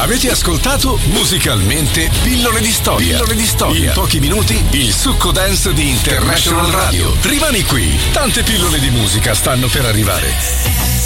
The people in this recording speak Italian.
Avete ascoltato Musicalmente Pillole di Storia. Pillole di Storia. In pochi minuti il succo dance di International Radio. Rimani qui, tante pillole di musica stanno per arrivare.